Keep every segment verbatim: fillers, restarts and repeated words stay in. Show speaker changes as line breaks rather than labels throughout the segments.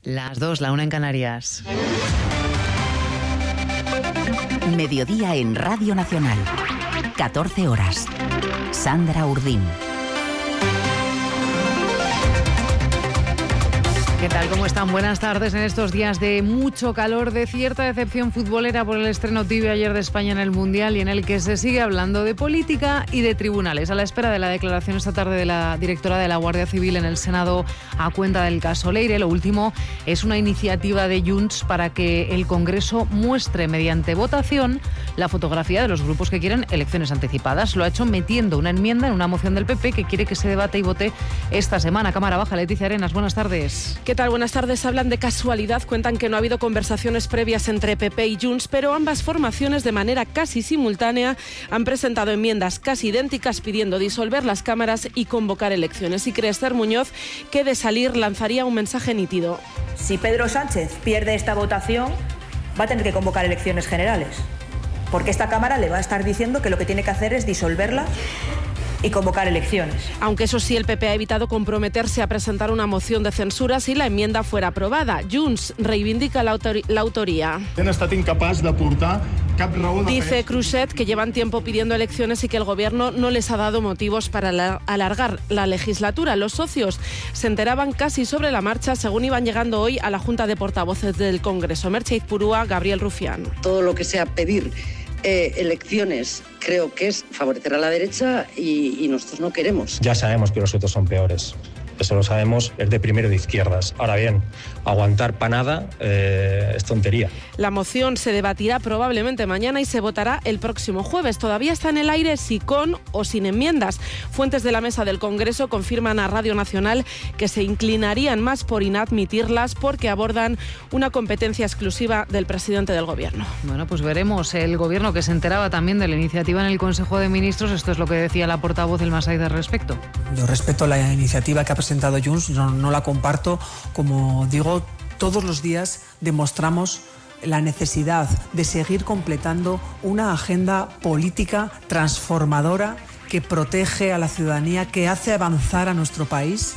Las dos, la una en Canarias.
Mediodía en Radio Nacional. catorce horas. Sandra Urdín.
¿Qué tal? ¿Cómo están? Buenas tardes. En estos días de mucho calor, de cierta decepción futbolera por el estreno tibio ayer de España en el Mundial y en el que se sigue hablando de política y de tribunales. A la espera de la declaración esta tarde de la directora de la Guardia Civil en el Senado a cuenta del caso Leire, lo último es una iniciativa de Junts para que el Congreso muestre mediante votación la fotografía de los grupos que quieren elecciones anticipadas. Lo ha hecho metiendo una enmienda en una moción del P P que quiere que se debate y vote esta semana. Cámara Baja, Leticia Arenas, buenas tardes.
¿Qué tal? Buenas tardes. Hablan de casualidad, cuentan que no ha habido conversaciones previas entre P P y Junts, pero ambas formaciones de manera casi simultánea han presentado enmiendas casi idénticas pidiendo disolver las cámaras y convocar elecciones. Y cree Esther Muñoz que de salir lanzaría un mensaje nítido.
Si Pedro Sánchez pierde esta votación, va a tener que convocar elecciones generales, porque esta Cámara le va a estar diciendo que lo que tiene que hacer es disolverla y convocar elecciones.
Aunque eso sí, el P P ha evitado comprometerse a presentar una moción de censura si la enmienda fuera aprobada. Junts reivindica la, autor- la autoría.
Han estat incapaç de portar cap raó de...
Dice Cruzet que llevan tiempo pidiendo elecciones y que el gobierno no les ha dado motivos para la- alargar la legislatura. Los socios se enteraban casi sobre la marcha según iban llegando hoy a la Junta de Portavoces del Congreso. Merche Izpurúa, Gabriel Rufián.
Todo lo que sea pedir Eh, elecciones creo que es favorecer a la derecha y, y nosotros no queremos.
Ya sabemos que los otros son peores. Eso lo sabemos, es de primero de izquierdas. Ahora bien, aguantar panada eh, es tontería.
La moción se debatirá probablemente mañana y se votará el próximo jueves. Todavía está en el aire si con o sin enmiendas. Fuentes de la mesa del Congreso confirman a Radio Nacional que se inclinarían más por inadmitirlas porque abordan una competencia exclusiva del presidente del Gobierno.
Bueno, pues veremos. El Gobierno, que se enteraba también de la iniciativa en el Consejo de Ministros, esto es lo que decía la portavoz del Masai al respecto.
Yo respeto la iniciativa que ha presentado Junts, no, no la comparto. Como digo, todos los días demostramos la necesidad de seguir completando una agenda política transformadora que protege a la ciudadanía, que hace avanzar a nuestro país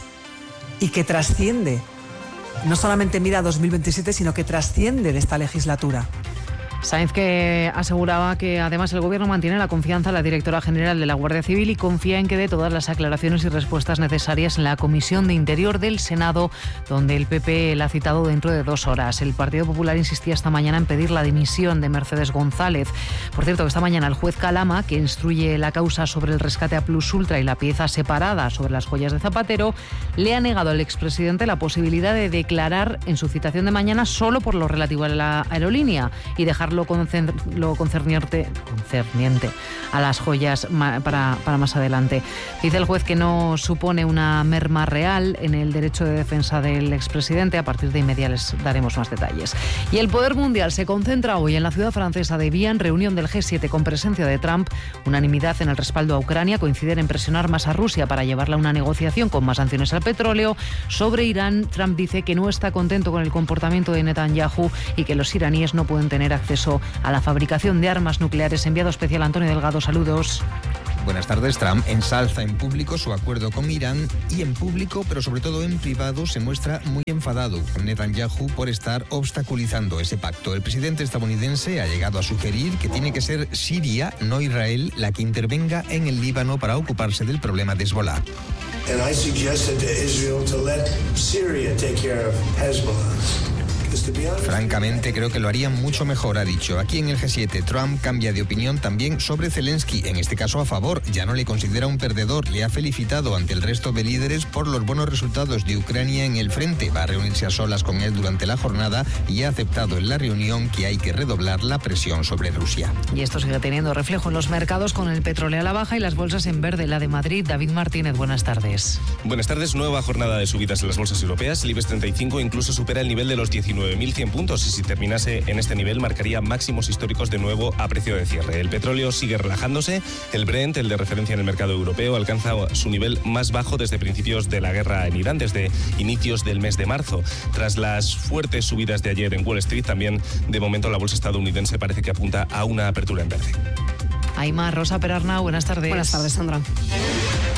y que trasciende, no solamente mira a dos mil veintisiete, sino que trasciende de esta legislatura.
Sáenz, que aseguraba que además el Gobierno mantiene la confianza en la directora general de la Guardia Civil y confía en que dé todas las aclaraciones y respuestas necesarias en la Comisión de Interior del Senado, donde el P P la ha citado dentro de dos horas. El Partido Popular insistía esta mañana en pedir la dimisión de Mercedes González. Por cierto, que esta mañana el juez Calama, que instruye la causa sobre el rescate a Plus Ultra y la pieza separada sobre las joyas de Zapatero, le ha negado al expresidente la posibilidad de declarar en su citación de mañana solo por lo relativo a la aerolínea y dejar lo, concern, lo concerniente, concerniente a las joyas para, para más adelante. Dice el juez que no supone una merma real en el derecho de defensa del expresidente. A partir de inmediato les daremos más detalles. Y el poder mundial se concentra hoy en la ciudad francesa de Vienne, reunión del G siete con presencia de Trump, unanimidad en el respaldo a Ucrania, coinciden en presionar más a Rusia para llevarla a una negociación con más sanciones al petróleo. Sobre Irán, Trump dice que no está contento con el comportamiento de Netanyahu y que los iraníes no pueden tener acceso a la fabricación de armas nucleares. Enviado especial Antonio Delgado, saludos.
Buenas tardes. Trump ensalza en público su acuerdo con Irán y en público, pero sobre todo en privado, se muestra muy enfadado con Netanyahu por estar obstaculizando ese pacto. El presidente estadounidense ha llegado a sugerir que tiene que ser Siria, no Israel, la que intervenga en el Líbano para ocuparse del problema de Hezbollah.
And I suggested to Israel to let Syria take care of Hezbollah.
Francamente, creo que lo harían mucho mejor, ha dicho. Aquí en el G siete, Trump cambia de opinión también sobre Zelensky, en este caso a favor. Ya no le considera un perdedor, le ha felicitado ante el resto de líderes por los buenos resultados de Ucrania en el frente. Va a reunirse a solas con él durante la jornada y ha aceptado en la reunión que hay que redoblar la presión sobre Rusia.
Y esto sigue teniendo reflejo en los mercados, con el petróleo a la baja y las bolsas en verde. La de Madrid, David Martínez, buenas tardes.
Buenas tardes. Nueva jornada de subidas en las bolsas europeas. El IBEX treinta y cinco incluso supera el nivel de los diecinueve mil cien puntos y si terminase en este nivel marcaría máximos históricos de nuevo a precio de cierre. El petróleo sigue relajándose. El Brent, el de referencia en el mercado europeo, alcanza su nivel más bajo desde principios de la guerra en Irán, desde inicios del mes de marzo. Tras las fuertes subidas de ayer en Wall Street, también de momento la bolsa estadounidense parece que apunta a una apertura en verde.
Aymar, Rosa Perarnau, buenas tardes.
Buenas tardes, Sandra.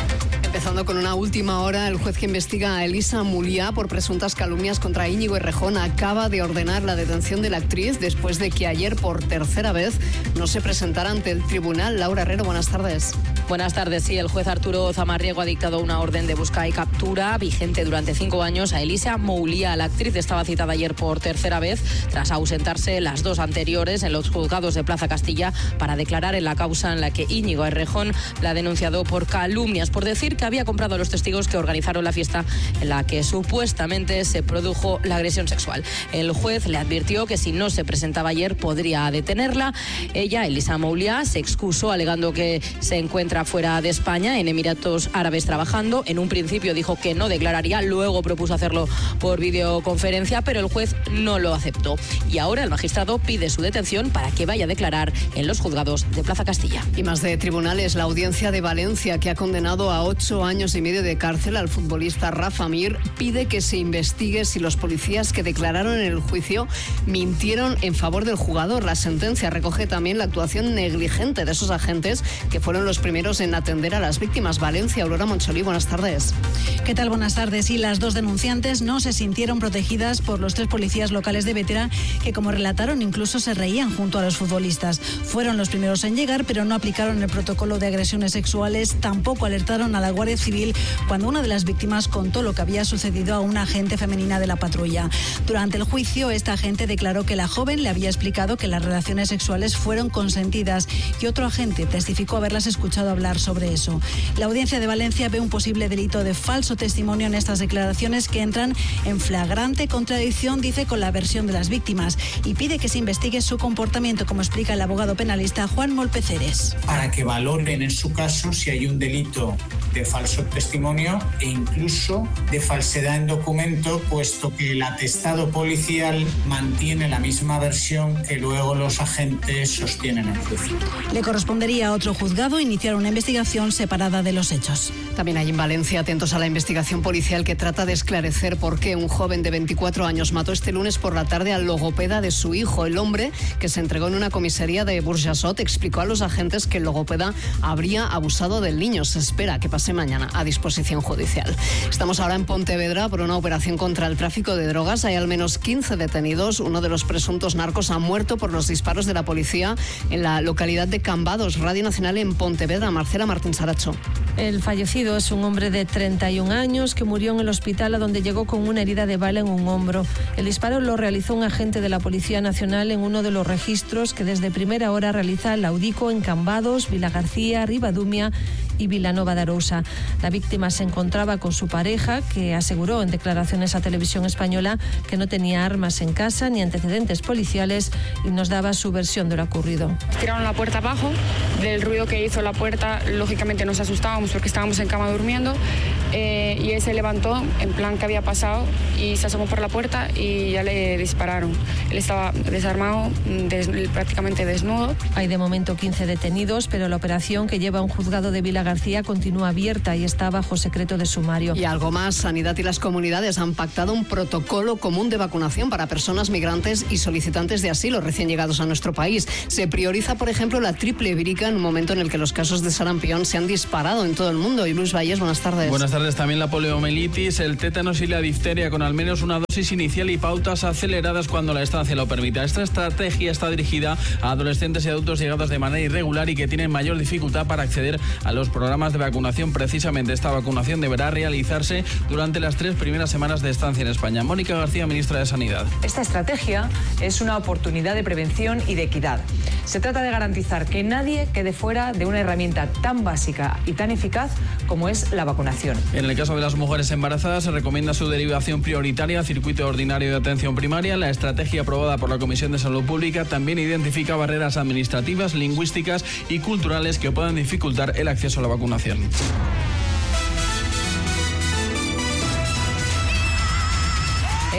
Empezando con una última hora, el juez que investiga a Elisa Muliá por presuntas calumnias contra Íñigo Errejón acaba de ordenar la detención de la actriz después de que ayer por tercera vez no se presentara ante el tribunal. Laura Herrero, buenas tardes.
Buenas tardes. Sí, el juez Arturo Zamarriego ha dictado una orden de busca y captura vigente durante cinco años a Elisa Muliá. La actriz estaba citada ayer por tercera vez tras ausentarse las dos anteriores en los juzgados de Plaza Castilla para declarar en la causa en la que Íñigo Errejón la ha denunciado por calumnias, por decir que había comprado a los testigos que organizaron la fiesta en la que supuestamente se produjo la agresión sexual. El juez le advirtió que si no se presentaba ayer podría detenerla. Ella, Elisa Muliá, se excusó alegando que se encuentra fuera de España, en Emiratos Árabes, trabajando. En un principio dijo que no declararía, luego propuso hacerlo por videoconferencia, pero el juez no lo aceptó. Y ahora el magistrado pide su detención para que vaya a declarar en los juzgados de Plaza Castilla.
Y más de tribunales, la audiencia de Valencia, que ha condenado a ocho años y medio de cárcel al futbolista Rafa Mir, pide que se investigue si los policías que declararon en el juicio mintieron en favor del jugador. La sentencia recoge también la actuación negligente de esos agentes que fueron los primeros en atender a las víctimas. Valencia, Aurora Moncholí, buenas tardes.
¿Qué tal? Buenas tardes. Y las dos denunciantes no se sintieron protegidas por los tres policías locales de Bétera, que, como relataron, incluso se reían junto a los futbolistas. Fueron los primeros en llegar, pero no aplicaron el protocolo de agresiones sexuales. Tampoco alertaron a la Guardia Civil cuando una de las víctimas contó lo que había sucedido a una agente femenina de la patrulla. Durante el juicio, esta agente declaró que la joven le había explicado que las relaciones sexuales fueron consentidas y otro agente testificó haberlas escuchado hablar sobre eso. La Audiencia de Valencia ve un posible delito de falso testimonio en estas declaraciones que entran en flagrante contradicción, dice, con la versión de las víctimas, y pide que se investigue su comportamiento, como explica el abogado penalista Juan Molpeceres.
Para que valoren en su caso si hay un delito de falso testimonio e incluso de falsedad en documento, puesto que el atestado policial mantiene la misma versión que luego los agentes sostienen en juicio.
Le correspondería a otro juzgado iniciar una investigación separada de los hechos.
También hay en Valencia atentos a la investigación policial que trata de esclarecer por qué un joven de veinticuatro años mató este lunes por la tarde al logopeda de su hijo. El hombre, que se entregó en una comisaría de Burjasot, explicó a los agentes que el logopeda habría abusado del niño. Se espera que pase mañana a disposición judicial. Estamos ahora en Pontevedra por una operación contra el tráfico de drogas. Hay al menos quince detenidos. Uno de los presuntos narcos ha muerto por los disparos de la policía en la localidad de Cambados. Radio Nacional en Pontevedra. Marcela Martín Saracho.
El fallecido es un hombre de treinta y un años que murió en el hospital, a donde llegó con una herida de bala en un hombro. El disparo lo realizó un agente de la Policía Nacional en uno de los registros que desde primera hora realiza el Audico en Cambados, Vilagarcía, Ribadumia y Vilanova de Arousa. La víctima se encontraba con su pareja, que aseguró en declaraciones a Televisión Española que no tenía armas en casa ni antecedentes policiales, y nos daba su versión de lo ocurrido.
Tiraron la puerta abajo, del ruido que hizo la puerta, lógicamente nos asustábamos porque estábamos en cama durmiendo, eh, y él se levantó en plan que había pasado y se asomó por la puerta y ya le dispararon. Él estaba desarmado, des, prácticamente desnudo.
Hay de momento quince detenidos, pero la operación, que lleva a un juzgado de Vila García, continúa abierta y está bajo secreto de sumario.
Y algo más, Sanidad y las comunidades han pactado un protocolo común de vacunación para personas migrantes y solicitantes de asilo recién llegados a nuestro país. Se prioriza, por ejemplo, la triple vírica en un momento en el que los casos de sarampión se han disparado en todo el mundo. Y Luis Valles, buenas tardes.
Buenas tardes. También la poliomielitis, el tétanos y la difteria, con al menos una dosis inicial y pautas aceleradas cuando la estancia lo permita. Esta estrategia está dirigida a adolescentes y adultos llegados de manera irregular y que tienen mayor dificultad para acceder a los programas de vacunación. Precisamente esta vacunación deberá realizarse durante las tres primeras semanas de estancia en España. Mónica García, ministra de Sanidad.
Esta estrategia es una oportunidad de prevención y de equidad. Se trata de garantizar que nadie quede fuera de una herramienta tan básica y tan eficaz como es la vacunación.
En el caso de las mujeres embarazadas, se recomienda su derivación prioritaria al circuito ordinario de atención primaria. La estrategia aprobada por la Comisión de Salud Pública también identifica barreras administrativas, lingüísticas y culturales que puedan dificultar el acceso a la vacunación.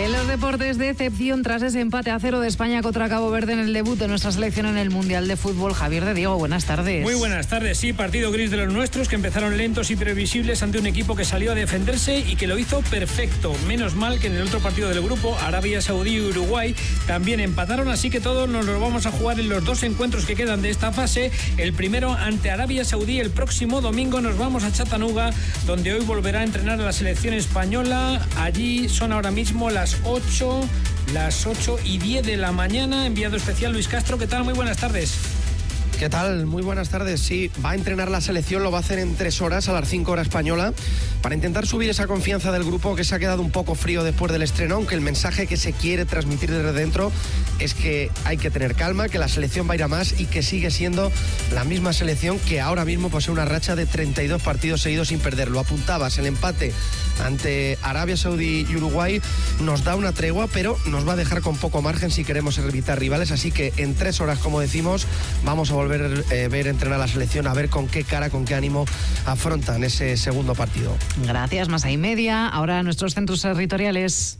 En los deportes, decepción tras ese empate a cero de España contra Cabo Verde en el debut de nuestra selección en el Mundial de Fútbol. Javier de Diego, buenas tardes.
Muy buenas tardes, sí, partido gris de los nuestros que empezaron lentos y previsibles ante un equipo que salió a defenderse y que lo hizo perfecto. Menos mal que en el otro partido del grupo, Arabia Saudí y Uruguay también empataron, así que todos nos lo vamos a jugar en los dos encuentros que quedan de esta fase. El primero ante Arabia Saudí, el próximo domingo nos vamos a Chattanooga, donde hoy volverá a entrenar a la selección española. Allí son ahora mismo las las ocho, las ocho y diez de la mañana. Enviado especial Luis Castro, ¿qué tal? Muy buenas tardes.
¿Qué tal? Muy buenas tardes. Sí, va a entrenar la selección, lo va a hacer en tres horas, a las cinco horas española, para intentar subir esa confianza del grupo que se ha quedado un poco frío después del estreno, aunque el mensaje que se quiere transmitir desde dentro es que hay que tener calma, que la selección va a ir a más y que sigue siendo la misma selección que ahora mismo posee una racha de treinta y dos partidos seguidos sin perder. Lo apuntabas, el empate ante Arabia Saudí y Uruguay nos da una tregua, pero nos va a dejar con poco margen si queremos evitar rivales, así que en tres horas, como decimos, vamos a volver a eh, ver entrenar a la selección, a ver con qué cara, con qué ánimo afrontan ese segundo partido.
Gracias, más y media. Ahora a nuestros centros territoriales.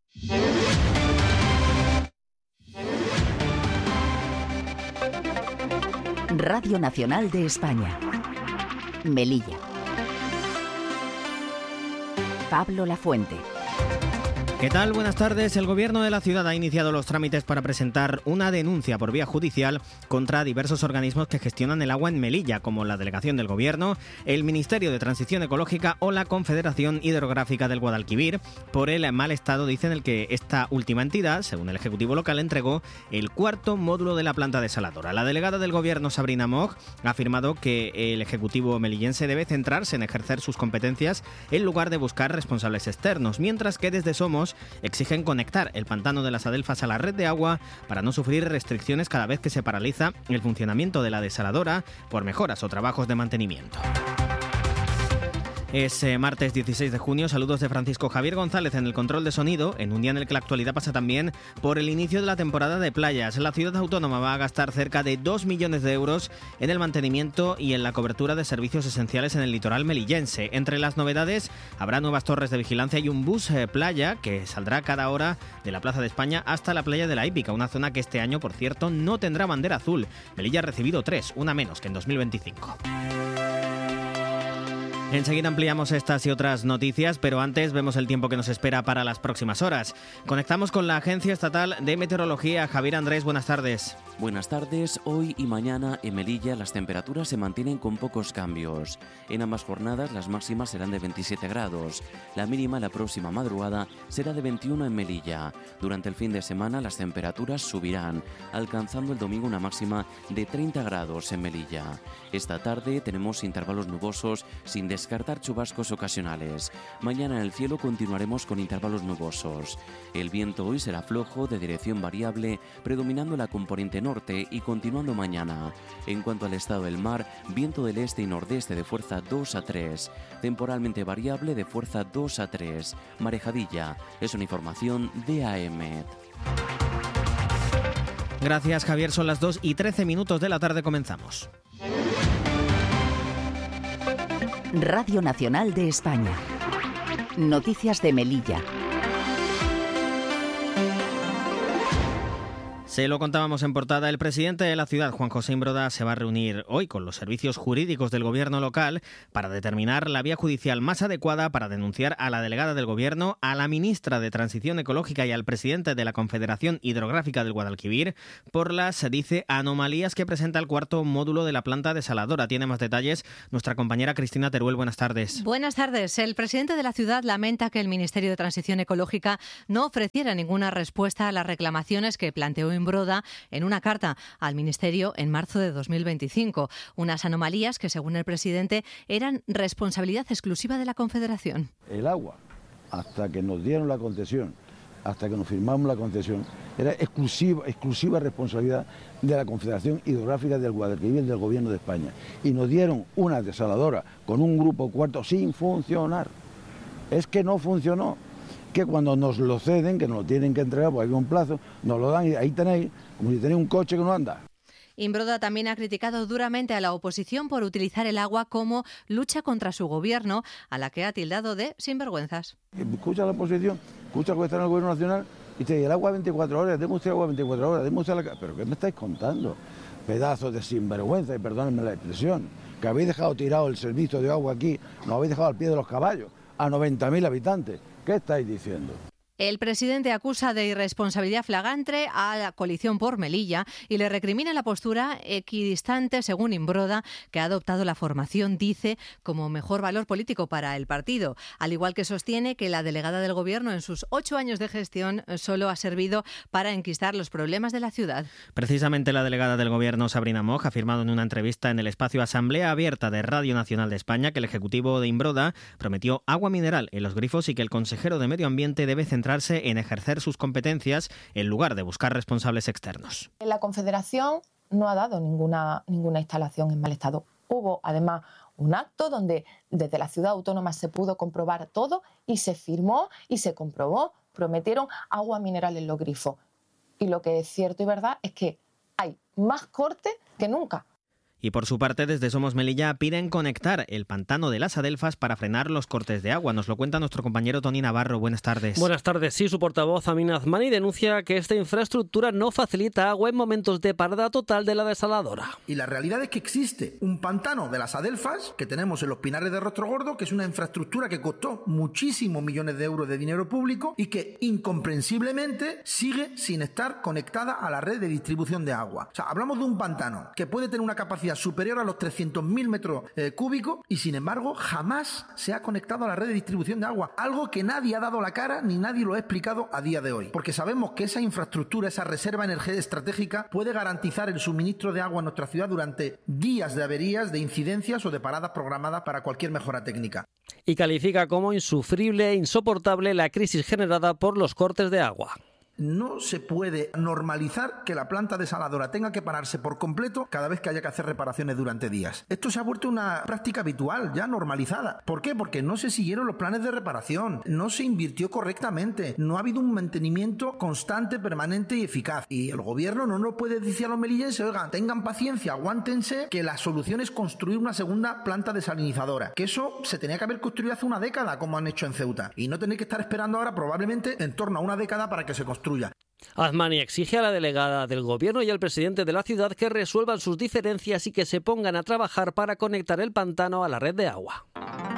Radio Nacional de España. Melilla. Pablo Lafuente.
¿Qué tal? Buenas tardes. El Gobierno de la ciudad ha iniciado los trámites para presentar una denuncia por vía judicial contra diversos organismos que gestionan el agua en Melilla, como la Delegación del Gobierno, el Ministerio de Transición Ecológica o la Confederación Hidrográfica del Guadalquivir, por el mal estado, dicen, el que esta última entidad, según el Ejecutivo local, entregó el cuarto módulo de la planta desaladora. La delegada del Gobierno, Sabrina Moch, ha afirmado que el Ejecutivo melillense debe centrarse en ejercer sus competencias en lugar de buscar responsables externos, mientras que desde Somos exigen conectar el pantano de las Adelfas a la red de agua para no sufrir restricciones cada vez que se paraliza el funcionamiento de la desaladora por mejoras o trabajos de mantenimiento. Es eh, martes dieciséis de junio, saludos de Francisco Javier González en el control de sonido, en un día en el que la actualidad pasa también por el inicio de la temporada de playas. La ciudad autónoma va a gastar cerca de dos millones de euros en el mantenimiento y en la cobertura de servicios esenciales en el litoral melillense. Entre las novedades habrá nuevas torres de vigilancia y un bus eh, playa que saldrá cada hora de la Plaza de España hasta la playa de la Hípica, una zona que este año, por cierto, no tendrá bandera azul. Melilla ha recibido tres, una menos que en dos mil veinticinco. Enseguida ampliamos estas y otras noticias, pero antes vemos el tiempo que nos espera para las próximas horas. Conectamos con la Agencia Estatal de Meteorología. Javier Andrés, buenas tardes.
Buenas tardes. Hoy y mañana en Melilla las temperaturas se mantienen con pocos cambios. En ambas jornadas las máximas serán de veintisiete grados. La mínima la próxima madrugada será de veintiuno en Melilla. Durante el fin de semana las temperaturas subirán, alcanzando el domingo una máxima de treinta grados en Melilla. Esta tarde tenemos intervalos nubosos sin descartar chubascos ocasionales. Mañana en el cielo continuaremos con intervalos nubosos. El viento hoy será flojo, de dirección variable, predominando la componente norte y continuando mañana. En cuanto al estado del mar, viento del este y nordeste de fuerza dos a tres, temporalmente variable de fuerza dos a tres. Marejadilla. Es una información de A M.
Gracias, Javier. Son las dos y trece minutos de la tarde. Comenzamos.
Radio Nacional de España. Noticias de Melilla.
Se lo contábamos en portada, el presidente de la ciudad, Juan José Imbroda, se va a reunir hoy con los servicios jurídicos del gobierno local para determinar la vía judicial más adecuada para denunciar a la delegada del gobierno, a la ministra de Transición Ecológica y al presidente de la Confederación Hidrográfica del Guadalquivir por las, se dice, anomalías que presenta el cuarto módulo de la planta desaladora. Tiene más detalles nuestra compañera Cristina Teruel. Buenas tardes.
Buenas tardes. El presidente de la ciudad lamenta que el Ministerio de Transición Ecológica no ofreciera ninguna respuesta a las reclamaciones que planteó Imbroda en una carta al Ministerio en marzo de dos mil veinticinco. Unas anomalías que, según el presidente, eran responsabilidad exclusiva de la Confederación.
El agua, hasta que nos dieron la concesión, hasta que nos firmamos la concesión, era exclusiva, exclusiva responsabilidad de la Confederación Hidrográfica del Guadalquivir del Gobierno de España. Y nos dieron una desaladora con un grupo cuarto sin funcionar. Es que no funcionó. Que cuando nos lo ceden, que nos lo tienen que entregar, porque hay un plazo, nos lo dan y ahí tenéis, como si tenéis un coche que no anda.
Imbroda también ha criticado duramente a la oposición por utilizar el agua como lucha contra su gobierno, a la que ha tildado de sinvergüenzas.
Escucha a la oposición escucha que está en el gobierno nacional y te dice el agua veinticuatro horas, deme usted agua veinticuatro horas, deme usted la... ¿Pero qué me estáis contando? Pedazos de sinvergüenza, y perdónenme la expresión, que habéis dejado tirado el servicio de agua aquí, nos habéis dejado al pie de los caballos, a noventa mil habitantes. ¿Qué estáis diciendo?
El presidente acusa de irresponsabilidad flagrante a la coalición por Melilla y le recrimina la postura equidistante, según Imbroda, que ha adoptado la formación, dice, como mejor valor político para el partido. Al igual que sostiene que la delegada del Gobierno en sus ocho años de gestión solo ha servido para enquistar los problemas de la ciudad.
Precisamente la delegada del Gobierno, Sabrina Moch, ha afirmado en una entrevista en el espacio Asamblea Abierta de Radio Nacional de España que el ejecutivo de Imbroda prometió agua mineral en los grifos y que el consejero de Medio Ambiente debe centrar en ejercer sus competencias en lugar de buscar responsables externos.
La Confederación no ha dado ninguna, ninguna instalación en mal estado. Hubo, además, un acto donde desde la ciudad autónoma se pudo comprobar todo y se firmó y se comprobó. Prometieron agua mineral en los grifos. Y lo que es cierto y verdad es que hay más cortes que nunca.
Y por su parte, desde Somos Melilla piden conectar el pantano de las Adelfas para frenar los cortes de agua. Nos lo cuenta nuestro compañero Tony Navarro. Buenas tardes.
Buenas tardes. Sí, su portavoz Amin Azmani denuncia que esta infraestructura no facilita agua en momentos de parada total de la desaladora.
Y la realidad es que existe un pantano de las Adelfas que tenemos en los Pinares de Rostrogordo, que es una infraestructura que costó muchísimos millones de euros de dinero público y que incomprensiblemente sigue sin estar conectada a la red de distribución de agua. O sea, hablamos de un pantano que puede tener una capacidad superior a los trescientos mil metros eh, cúbicos y sin embargo jamás se ha conectado a la red de distribución de agua, algo que nadie ha dado la cara ni nadie lo ha explicado a día de hoy, porque sabemos que esa infraestructura, esa reserva energética estratégica puede garantizar el suministro de agua en nuestra ciudad durante días de averías, de incidencias o de paradas programadas para cualquier mejora técnica.
Y califica como insufrible e insoportable la crisis generada por los cortes de agua.
No se puede normalizar que la planta desaladora tenga que pararse por completo cada vez que haya que hacer reparaciones durante días. Esto se ha vuelto una práctica habitual, ya normalizada. ¿Por qué? Porque no se siguieron los planes de reparación, no se invirtió correctamente, no ha habido un mantenimiento constante, permanente y eficaz. Y el gobierno no nos puede decir a los melillenses, oigan, tengan paciencia, aguántense, que la solución es construir una segunda planta desalinizadora. Que eso se tenía que haber construido hace una década, como han hecho en Ceuta. Y no tener que estar esperando ahora probablemente en torno a una década para que se construya.
Azmani exige a la delegada del Gobierno y al presidente de la ciudad que resuelvan sus diferencias y que se pongan a trabajar para conectar el pantano a la red de agua.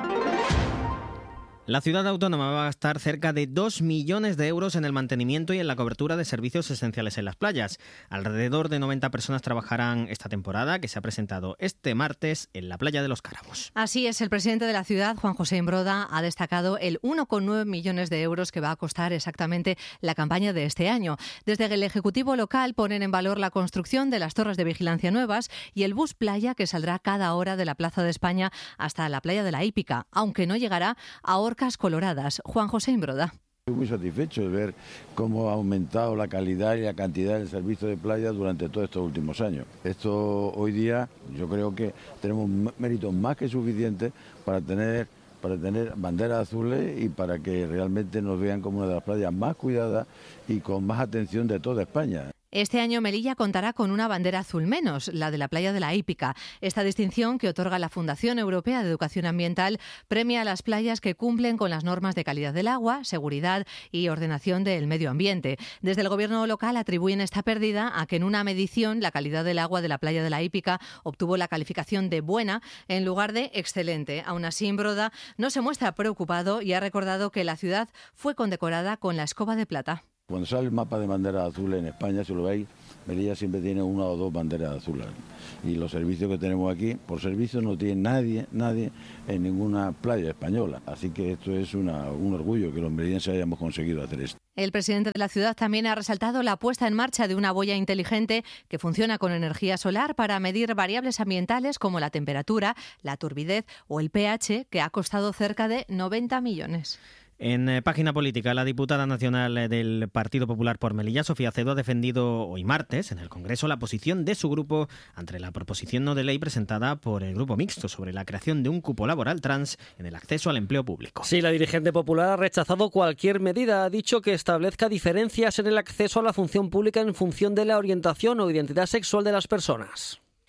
La ciudad autónoma va a gastar cerca de dos millones de euros en el mantenimiento y en la cobertura de servicios esenciales en las playas. Alrededor de noventa personas trabajarán esta temporada, que se ha presentado este martes en la playa de Los Cáramos.
Así es, el presidente de la ciudad, Juan José Imbroda, ha destacado el uno coma nueve millones de euros que va a costar exactamente la campaña de este año. Desde el Ejecutivo local ponen en valor la construcción de las torres de vigilancia nuevas y el bus playa que saldrá cada hora de la Plaza de España hasta la playa de la Hípica, aunque no llegará a Orcas Coloradas. Juan José Imbroda.
Estoy muy satisfecho de ver cómo ha aumentado la calidad y la cantidad del servicio de playa durante todos estos últimos años. Esto hoy día yo creo que tenemos méritos más que suficientes para tener, para tener banderas azules y para que realmente nos vean como una de las playas más cuidadas y con más atención de toda España.
Este año Melilla contará con una bandera azul menos, la de la playa de la Hípica. Esta distinción, que otorga la Fundación Europea de Educación Ambiental, premia a las playas que cumplen con las normas de calidad del agua, seguridad y ordenación del medio ambiente. Desde el Gobierno local atribuyen esta pérdida a que en una medición la calidad del agua de la playa de la Hípica obtuvo la calificación de buena en lugar de excelente. Aún así, Imbroda no se muestra preocupado y ha recordado que la ciudad fue condecorada con la Escoba de Plata.
Cuando sale el mapa de banderas azules en España, si lo veis, Melilla siempre tiene una o dos banderas azules. Y los servicios que tenemos aquí, por servicio no tiene nadie, nadie en ninguna playa española. Así que esto es una, un orgullo que los melillenses hayamos conseguido hacer esto.
El presidente de la ciudad también ha resaltado la puesta en marcha de una boya inteligente que funciona con energía solar para medir variables ambientales como la temperatura, la turbidez o el pH, que ha costado cerca de noventa millones.
En eh, página política, la diputada nacional del Partido Popular por Melilla, Sofía Acedo, ha defendido hoy martes en el Congreso la posición de su grupo ante la proposición no de ley presentada por el Grupo Mixto sobre la creación de un cupo laboral trans en el acceso al empleo público.
Sí, la dirigente popular ha rechazado cualquier medida. Ha dicho que establezca diferencias en el acceso a la función pública en función de la orientación o identidad sexual de las personas.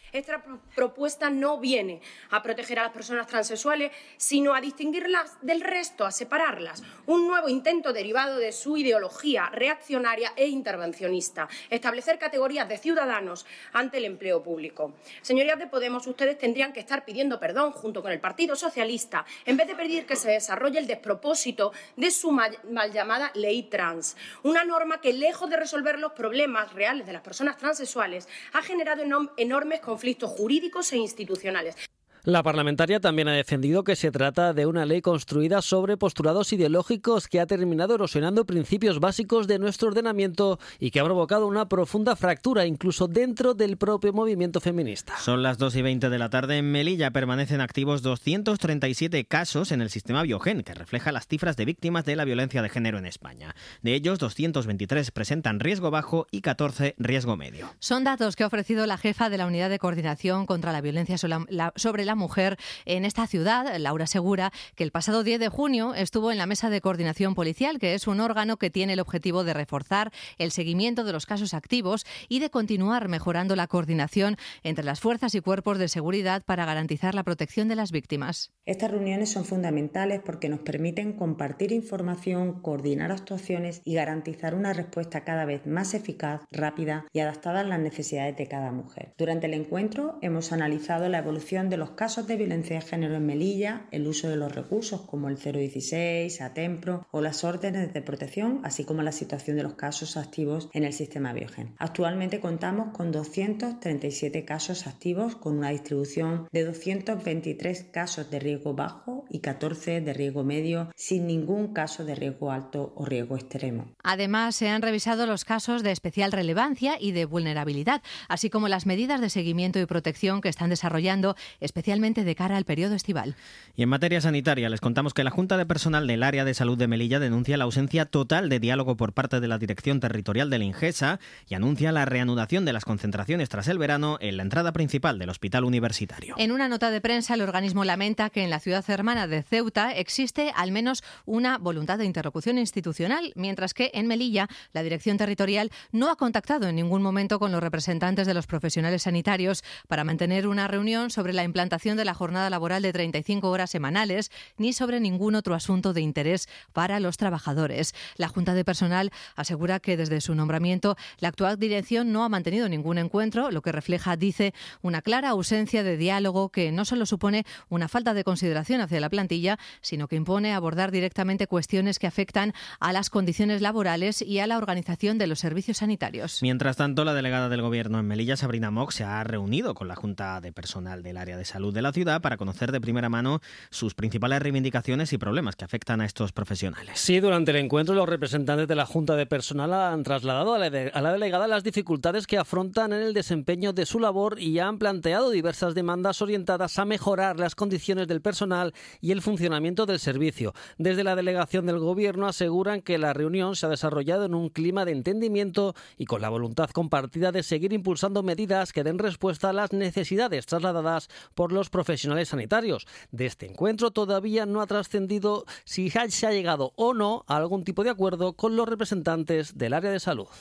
Esta propuesta no viene a proteger a las personas transexuales, sino a distinguirlas del resto, a separarlas. Un nuevo intento derivado de su ideología reaccionaria e intervencionista. Establecer categorías de ciudadanos ante el empleo público. Señorías de Podemos, ustedes tendrían que estar pidiendo perdón junto con el Partido Socialista en vez de pedir que se desarrolle el despropósito de su mal, mal llamada ley trans. Una norma que, lejos de resolver los problemas reales de las personas transexuales, ha generado enorm- enormes conflictos conflictos jurídicos e institucionales.
La parlamentaria también ha defendido que se trata de una ley construida sobre postulados ideológicos que ha terminado erosionando principios básicos de nuestro ordenamiento y que ha provocado una profunda fractura incluso dentro del propio movimiento feminista.
Son las dos y veinte de la tarde. En Melilla permanecen activos doscientos treinta y siete casos en el sistema Biogen, que refleja las cifras de víctimas de la violencia de género en España. De ellos, doscientos veintitrés presentan riesgo bajo y catorce riesgo medio.
Son datos que ha ofrecido la jefa de la Unidad de Coordinación contra la Violencia sobre la Mujer en esta ciudad, Laura Segura, que el pasado diez de junio estuvo en la Mesa de Coordinación Policial, que es un órgano que tiene el objetivo de reforzar el seguimiento de los casos activos y de continuar mejorando la coordinación entre las fuerzas y cuerpos de seguridad para garantizar la protección de las víctimas.
Estas reuniones son fundamentales porque nos permiten compartir información, coordinar actuaciones y garantizar una respuesta cada vez más eficaz, rápida y adaptada a las necesidades de cada mujer. Durante el encuentro hemos analizado la evolución de los casos de violencia de género en Melilla, el uso de los recursos como el cero dieciséis, ATEMPRO o las órdenes de protección, así como la situación de los casos activos en el sistema Biogen. Actualmente contamos con doscientos treinta y siete casos activos con una distribución de doscientos veintitrés casos de riesgo bajo y catorce de riesgo medio, sin ningún caso de riesgo alto o riesgo extremo.
Además, se han revisado los casos de especial relevancia y de vulnerabilidad, así como las medidas de seguimiento y protección que están desarrollando, especialmente de cara al periodo estival.
Y en materia sanitaria, les contamos que la Junta de Personal del Área de Salud de Melilla denuncia la ausencia total de diálogo por parte de la Dirección Territorial de la Ingesa y anuncia la reanudación de las concentraciones tras el verano en la entrada principal del Hospital Universitario.
En una nota de prensa, el organismo lamenta que en la ciudad hermana de Ceuta existe al menos una voluntad de interlocución institucional, mientras que en Melilla la Dirección Territorial no ha contactado en ningún momento con los representantes de los profesionales sanitarios para mantener una reunión sobre la implantación de la jornada laboral de treinta y cinco horas semanales, ni sobre ningún otro asunto de interés para los trabajadores. La Junta de Personal asegura que desde su nombramiento la actual dirección no ha mantenido ningún encuentro, lo que refleja, dice, una clara ausencia de diálogo que no solo supone una falta de consideración hacia la plantilla, sino que impone abordar directamente cuestiones que afectan a las condiciones laborales y a la organización de los servicios sanitarios.
Mientras tanto, la delegada del Gobierno en Melilla, Sabrina Mox, se ha reunido con la Junta de Personal del Área de Salud de la ciudad para conocer de primera mano sus principales reivindicaciones y problemas que afectan a estos profesionales.
Sí, durante el encuentro los representantes de la Junta de Personal han trasladado a la, de, a la delegada las dificultades que afrontan en el desempeño de su labor y han planteado diversas demandas orientadas a mejorar las condiciones del personal y el funcionamiento del servicio. Desde la delegación del Gobierno aseguran que la reunión se ha desarrollado en un clima de entendimiento y con la voluntad compartida de seguir impulsando medidas que den respuesta a las necesidades trasladadas por los profesionales sanitarios. De este encuentro todavía no ha trascendido si se ha llegado o no a algún tipo de acuerdo con los representantes del área de salud.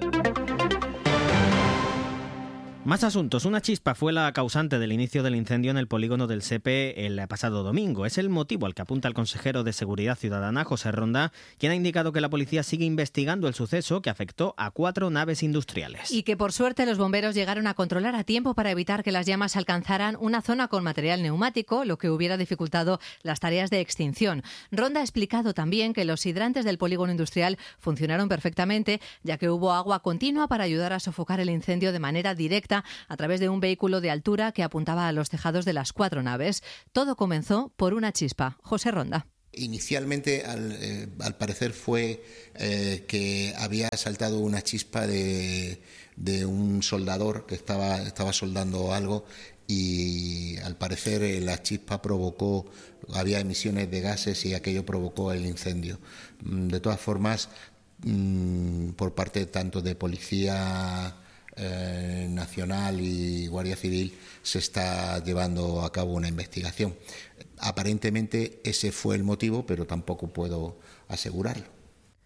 Más asuntos. Una chispa fue la causante del inicio del incendio en el polígono del Sepe el pasado domingo. Es el motivo al que apunta el consejero de Seguridad Ciudadana, José Ronda, quien ha indicado que la policía sigue investigando el suceso que afectó a cuatro naves industriales.
Y que por suerte los bomberos llegaron a controlar a tiempo para evitar que las llamas alcanzaran una zona con material neumático, lo que hubiera dificultado las tareas de extinción. Ronda ha explicado también que los hidrantes del polígono industrial funcionaron perfectamente, ya que hubo agua continua para ayudar a sofocar el incendio de manera directa a través de un vehículo de altura que apuntaba a los tejados de las cuatro naves. Todo comenzó por una chispa. José Ronda.
Inicialmente, al, eh, al parecer, fue eh, que había saltado una chispa de, de un soldador que estaba, estaba soldando algo y, al parecer, eh, la chispa provocó, había emisiones de gases y aquello provocó el incendio. De todas formas, mmm, por parte tanto de Policía Eh, Nacional y Guardia Civil se está llevando a cabo una investigación. Aparentemente ese fue el motivo, pero tampoco puedo asegurarlo.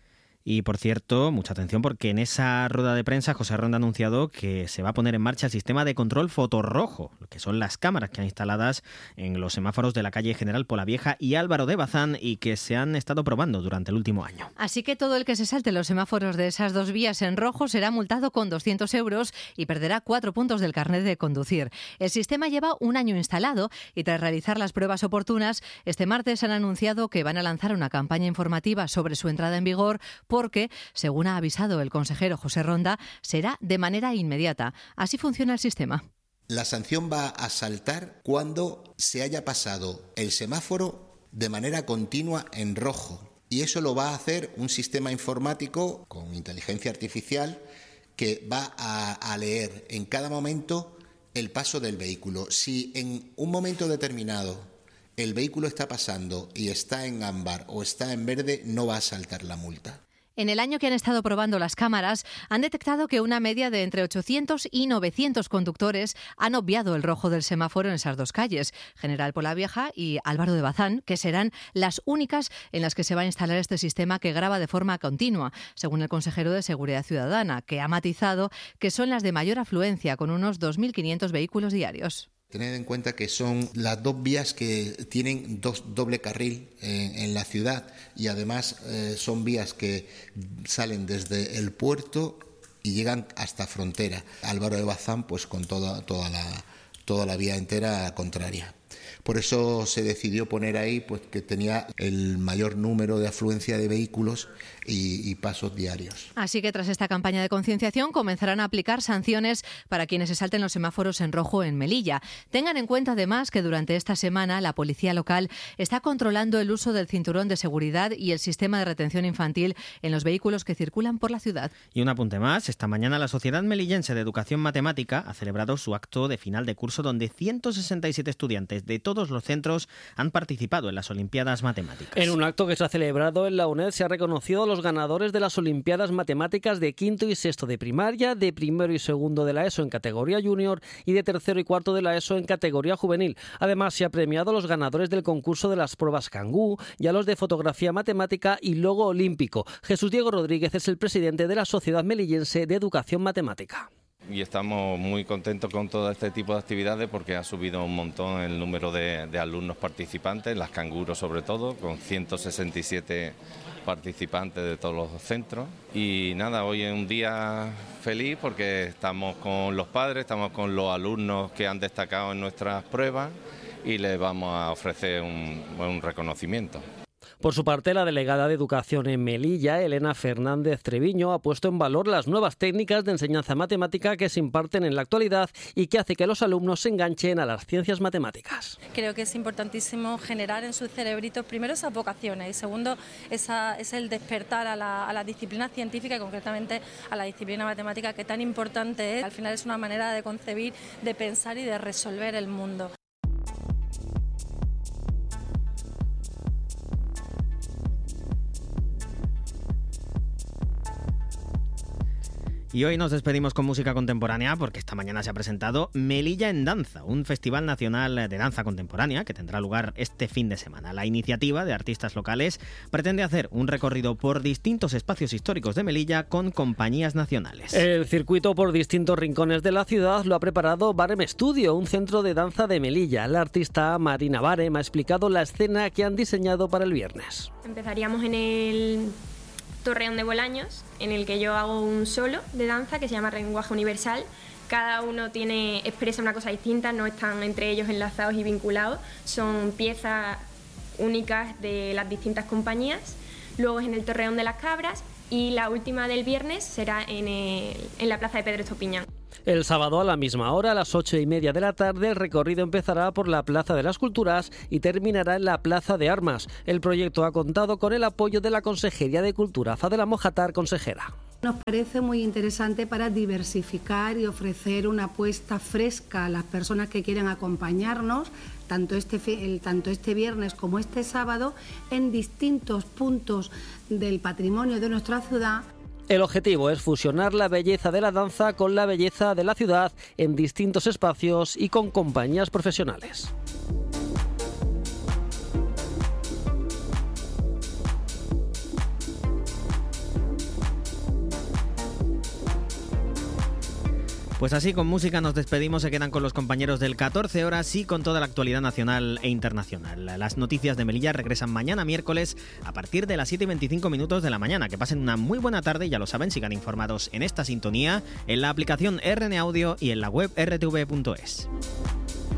Y, por cierto, mucha atención porque en esa rueda de prensa José Ronda ha anunciado que se va a poner en marcha el sistema de control fotorrojo, que son las cámaras que han instaladas en los semáforos de la calle General Polavieja y Álvaro de Bazán y que se han estado probando durante el último año.
Así que todo el que se salte los semáforos de esas dos vías en rojo será multado con doscientos euros y perderá cuatro puntos del carnet de conducir. El sistema lleva un año instalado y tras realizar las pruebas oportunas, este martes han anunciado que van a lanzar una campaña informativa sobre su entrada en vigor porque, según ha avisado el consejero José Ronda, será de manera inmediata. Así funciona el sistema.
La sanción va a saltar cuando se haya pasado el semáforo de manera continua en rojo. Y eso lo va a hacer un sistema informático con inteligencia artificial que va a, a leer en cada momento el paso del vehículo. Si en un momento determinado el vehículo está pasando y está en ámbar o está en verde, no va a saltar la multa.
En el año que han estado probando las cámaras, han detectado que una media de entre ochocientos y novecientos conductores han obviado el rojo del semáforo en esas dos calles, General Polavieja y Álvaro de Bazán, que serán las únicas en las que se va a instalar este sistema que graba de forma continua, según el consejero de Seguridad Ciudadana, que ha matizado que son las de mayor afluencia, con unos dos mil quinientos vehículos diarios.
Tened en cuenta que son las dos vías que tienen dos doble carril en, en la ciudad y además eh, son vías que salen desde el puerto y llegan hasta frontera. Álvaro de Bazán, pues con toda, toda, la, toda la vía entera contraria. Por eso se decidió poner ahí pues que tenía el mayor número de afluencia de vehículos y, y pasos diarios.
Así que tras esta campaña de concienciación comenzarán a aplicar sanciones para quienes se salten los semáforos en rojo en Melilla. Tengan en cuenta además que durante esta semana la policía local está controlando el uso del cinturón de seguridad y el sistema de retención infantil en los vehículos que circulan por la ciudad.
Y un apunte más, esta mañana la Sociedad Melillense de Educación Matemática ha celebrado su acto de final de curso donde ciento sesenta y siete estudiantes de todos los centros han participado en las Olimpiadas Matemáticas.
En un acto que se ha celebrado en la UNED se ha reconocido a los ganadores de las Olimpiadas Matemáticas de quinto y sexto de primaria, de primero y segundo de la ESO en categoría junior y de tercero y cuarto de la ESO en categoría juvenil. Además, se ha premiado a los ganadores del concurso de las pruebas Kangoo y a los de fotografía matemática y logo olímpico. Jesús Diego Rodríguez es el presidente de la Sociedad Melillense de Educación Matemática.
Y estamos muy contentos con todo este tipo de actividades porque ha subido un montón el número de, de alumnos participantes, las canguros sobre todo, con ciento sesenta y siete participantes de todos los centros. Y nada, hoy es un día feliz porque estamos con los padres, estamos con los alumnos que han destacado en nuestras pruebas y les vamos a ofrecer un, un reconocimiento.
Por su parte, la delegada de Educación en Melilla, Elena Fernández Treviño, ha puesto en valor las nuevas técnicas de enseñanza matemática que se imparten en la actualidad y que hace que los alumnos se enganchen a las ciencias matemáticas.
Creo que es importantísimo generar en sus cerebritos primero esas vocaciones y segundo esa, es el despertar a la, a la disciplina científica y concretamente a la disciplina matemática que tan importante es. Al final es una manera de concebir, de pensar y de resolver el mundo.
Y hoy nos despedimos con música contemporánea porque esta mañana se ha presentado Melilla en Danza, un festival nacional de danza contemporánea que tendrá lugar este fin de semana. La iniciativa de artistas locales pretende hacer un recorrido por distintos espacios históricos de Melilla con compañías nacionales.
El circuito por distintos rincones de la ciudad lo ha preparado Barem Studio, un centro de danza de Melilla. La artista Marina Barem ha explicado la escena que han diseñado para el viernes.
Empezaríamos en el Torreón de Bolaños, en el que yo hago un solo de danza que se llama Lenguaje Universal. Cada uno tiene, expresa una cosa distinta, no están entre ellos enlazados y vinculados, son piezas únicas de las distintas compañías. Luego es en el Torreón de las Cabras y la última del viernes será en, el, en la Plaza de Pedro Estopiñán.
El sábado a la misma hora, a las ocho y media de la tarde, el recorrido empezará por la Plaza de las Culturas y terminará en la Plaza de Armas. El proyecto ha contado con el apoyo de la Consejería de Cultura. Fadela Mojatar, consejera.
Nos parece muy interesante para diversificar y ofrecer una apuesta fresca a las personas que quieran acompañarnos, tanto este, el, tanto este viernes como este sábado, en distintos puntos del patrimonio de nuestra ciudad.
El objetivo es fusionar la belleza de la danza con la belleza de la ciudad en distintos espacios y con compañías profesionales.
Pues así, con música nos despedimos, se quedan con los compañeros del catorce horas y con toda la actualidad nacional e internacional. Las noticias de Melilla regresan mañana miércoles a partir de las siete y veinticinco minutos de la mañana. Que pasen una muy buena tarde y ya lo saben, sigan informados en esta sintonía, en la aplicación R N Audio y en la web r t v punto es.